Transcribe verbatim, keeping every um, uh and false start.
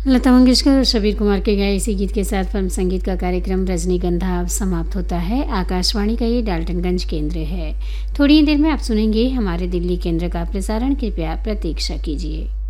लता मंगेशकर और शबीर कुमार के गाए इसी गीत के साथ फिल्म संगीत का कार्यक्रम रजनीगंधा अब समाप्त होता है। आकाशवाणी का ये डाल्टनगंज केंद्र है। थोड़ी ही देर में आप सुनेंगे हमारे दिल्ली केंद्र का प्रसारण। कृपया प्रतीक्षा कीजिए।